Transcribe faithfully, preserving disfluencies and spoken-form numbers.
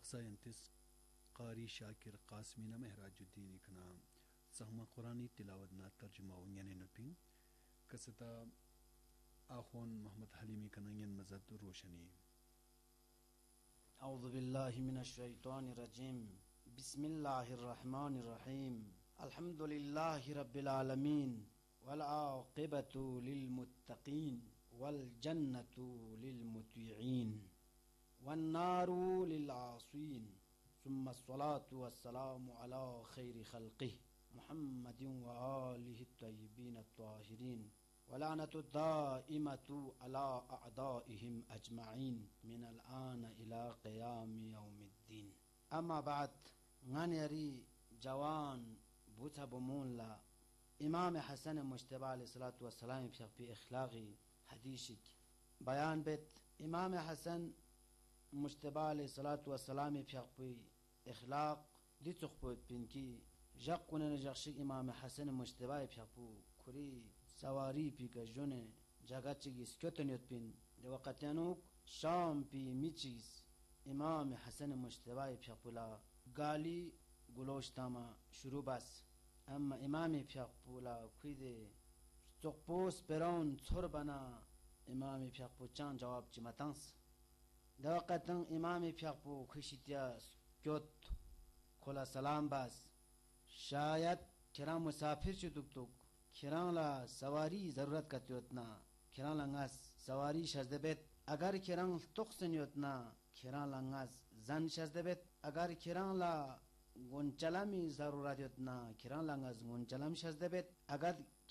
Daq scientist قاری شاکر قاسمینا مهراجالدین کنا سهما قرآنی تلاوتنا ترجمه ونین نپین کستا آخون محمد حلیمی کنا ين مزد روشنی. أعوذ بالله من الشيطان الرجيم. بسم الله الرحمن الرحيم. الحمد لله رب العالمين والعاقبة للمتقين والجنة للمطيعين والنار للعاصين، ثم الصلاة والسلام على خير خلقه محمد وآله الطيبين الطاهرين، ولعنة الدائمة على أعدائهم أجمعين من الآن إلى قيام يوم الدين. أما بعد، غنيري جوان بوتا بمون لا إمام حسن مجتبى عليه الصلاة والسلام في إخلاقي حديثك بيان بيت إمام حسن مجتبى عليه الصلاة والسلام في إخلاق دي تخبط بينكي جاقنا نجاقشي إمام حسن مجتبى في كوري سواري بيكا جوني جاقاتشي سكوتن يتبين دي وقتانوك شام بي ميچيس إمام حسن مجتبى في بولا غالي گلوش تاما شروع بس. اما امام فيقبولا كويدي تقبوس برون تصربنا امام فيقبو چان جواب جمتانس دا وقتن امام فيقبو كشيتيا سكوت كلا سلام بس. شاید کرام مسافر شدوك دوك کرام لا سواری ضرورت کتیوتنا کرام لا ناس سواری شزده بیت. اگر کرام تقسن یوتنا کرام لا ناس زن شزده بیت. اگر کرام لا گونچلمی ضرورت یتنا کران لنگز گونچلم شزده بیت. اگر